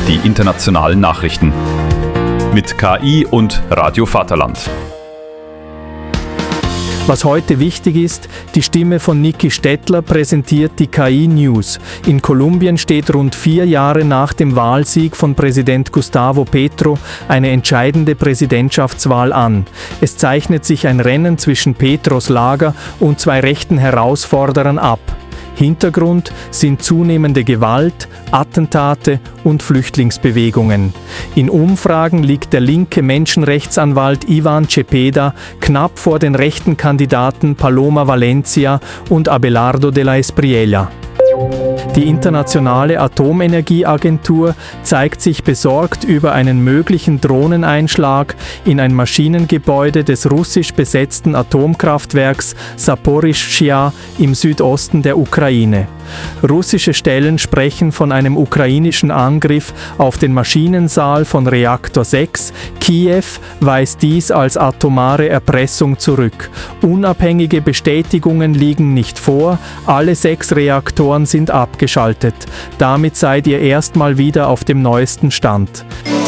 die internationalen Nachrichten. Mit KI und Radio Vaterland. Was heute wichtig ist, die Stimme von Niki Stettler präsentiert die KI News. In Kolumbien steht rund 4 Jahre nach dem Wahlsieg von Präsident Gustavo Petro eine entscheidende Präsidentschaftswahl an. Es zeichnet sich ein Rennen zwischen Petros Lager und 2 rechten Herausforderern ab. Hintergrund sind zunehmende Gewalt, Attentate und Flüchtlingsbewegungen. In Umfragen liegt der linke Menschenrechtsanwalt Ivan Cepeda knapp vor den rechten Kandidaten Paloma Valencia und Abelardo de la Espriella. Die Internationale Atomenergieagentur zeigt sich besorgt über einen möglichen Drohneneinschlag in ein Maschinengebäude des russisch besetzten Atomkraftwerks Saporischschja im Südosten der Ukraine. Russische Stellen sprechen von einem ukrainischen Angriff auf den Maschinensaal von Reaktor 6. Kiew weist dies als atomare Erpressung zurück. Unabhängige Bestätigungen liegen nicht vor, alle 6 Reaktoren sind abgeschaltet. Damit seid ihr erstmal wieder auf dem neuesten Stand.